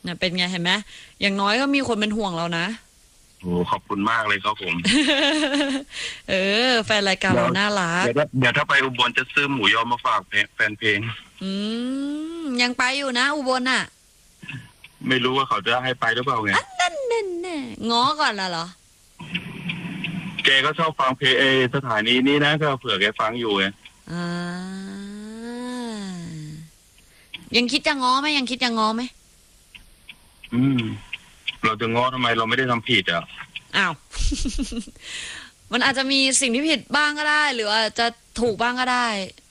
นะเป็นไงเห็นไหมอย่างน้อยก็มีคนเป็นห่วงเรานะโอ้ขอบคุณมากเลยครับผมแฟนรายการเราน่ารักเดี๋ยวถ้าไปอุบลจะซื้อหมูยอมาฝากแฟนเพลงยังไปอยู่นะอุบลน่ะไม่รู้ว่าเขาจะให้ไปหรือเปล่าไงนั่นง้อก่อนละเหรอแกก็ชอบฟังเพลงสถานีนี้นะก็เผื่อแกฟังอยู่ไงยังคิดจะง้อไหมเราจะง้อทำไมเราไม่ได้ทำผิดอ่ะอ้าว มันอาจจะมีสิ่งที่ผิดบ้างก็ได้หรืออาจจะถูกบ้างก็ได้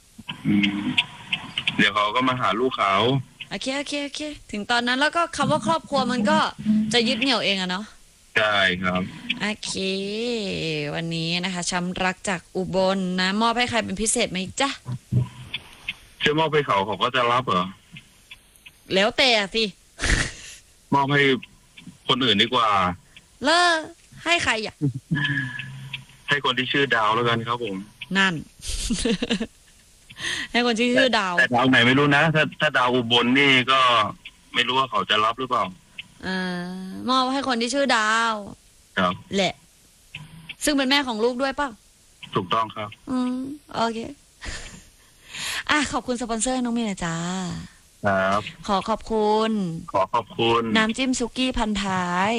เดี๋ยวเขาก็มาหาลูกเขาโอเคถึงตอนนั้นแล้วก็คำว่าครอบครัวมันก็จะยึดเหนี่ยวเองอะเนาะใช่ครับโอเควันนี้นะคะช้ำรักจากอุบลนะมอบให้ใครเป็นพิเศษไหมจ๊ะจะมอบให้เขาก็จะรับเหรอแล้วแต่สิมอบให้คนอื่นดีกว่าให้ใครอ่ะให้คนที่ชื่อดาวแล้วกันครับผมนั่น ให้คนที่ชื่อดาวแต่ดาวไหนไม่รู้นะถ้าดาวอุบลนี่ก็ไม่รู้ว่าเขาจะรับหรือเปล่ามอบให้คนที่ชื่อดาวครับแหละซึ่งเป็นแม่ของลูกด้วยป่ะถูกต้องครับโอเคขอบคุณสปอนเซอร์น้องเมย์นะจ๊ะครับขอบคุณน้ำจิ้มซุกี้พันท้าย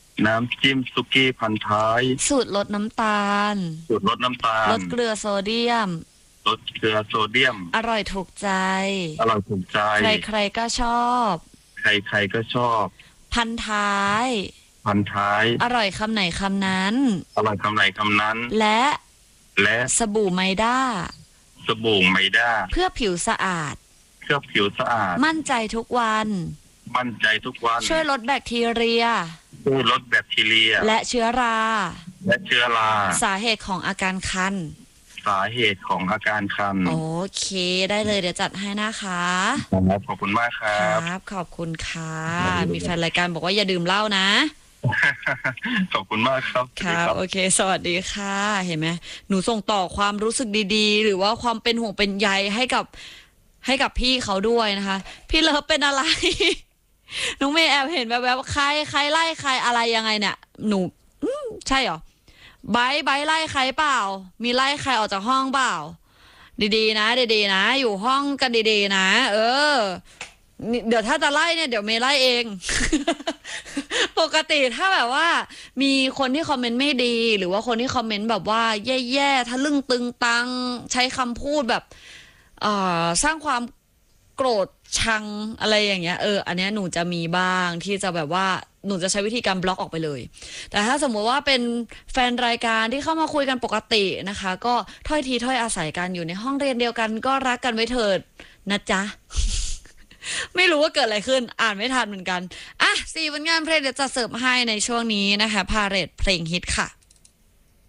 สูตรลดน้ำตาลลดเกลือโซเดียมอร่อยถูกใจใครๆก็ชอบพันท้ายอร่อยคำไหนคำนั้นและสบู่ไมด้าเพื่อผิวสะอาดมั่นใจทุกวันช่วยลดแบคทีเรียและเชื้อราสาเหตุของอาการคันโอเคได้เลยเดี๋ยวจัดให้นะคะขอบคุณมากครับขอบคุณค่ะมีแฟนรายการบอกว่าอย่าดื่มเหล้านะขอบคุณมากครับครับโอเคสวัสดีค่ะเห็นไหมหนูส่งต่อความรู้สึกดีๆหรือว่าความเป็นห่วงเป็นใยให้กับพี่เขาด้วยนะคะพี่เลิฟเป็นอะไร น้องเมย์แอบเห็นแบบใครไล่ใครอะไรยังไงเนี่ยหนูใช่เหรอไบไล่ใครเปล่ามีไล่ใครออกจากห้องเปล่าดีๆนะอยู่ห้องกันดีๆนะเดี๋ยวถ้าจะไล่เนี่ยเดี๋ยวเมย์ไล่เอง ปกติถ้าแบบว่ามีคนที่คอมเมนต์ไม่ดีหรือว่าคนที่คอมเมนต์แบบว่าแย่ๆทะลึ่งตึงตังใช้คำพูดแบบสร้างความโกรธชังอะไรอย่างเงี้ยอันเนี้ยหนูจะมีบ้างที่จะแบบว่าหนูจะใช้วิธีการบล็อกออกไปเลยแต่ถ้าสมมติว่าเป็นแฟนรายการที่เข้ามาคุยกันปกตินะคะก็ถ้อยทีถ้อยอาศัยกันอยู่ในห้องเรียนเดียวกันก็รักกันไว้เถิดนะจ๊ะ ไม่รู้ว่าเกิดอะไรขึ้นอ่านไม่ทันเหมือนกัน4ผลงานเพลงเดี๋ยวจะเสิร์ฟให้ในช่วงนี้นะคะพาเรทเพลงฮิตค่ะ